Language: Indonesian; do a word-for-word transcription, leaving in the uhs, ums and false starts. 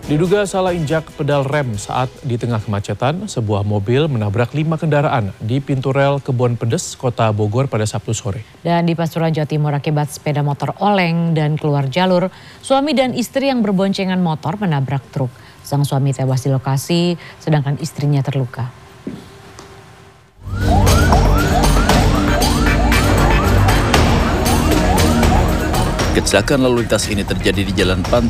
Diduga salah injak pedal rem saat di tengah kemacetan, sebuah mobil menabrak lima kendaraan di pintu rel Kebon Pedes, Kota Bogor pada Sabtu sore. Dan di Pasuruan, Jawa Timur, akibat sepeda motor oleng dan keluar jalur, suami dan istri yang berboncengan motor menabrak truk. Sang suami tewas di lokasi, sedangkan istrinya terluka. Kecelakaan lalu lintas ini terjadi di Jalan Pantai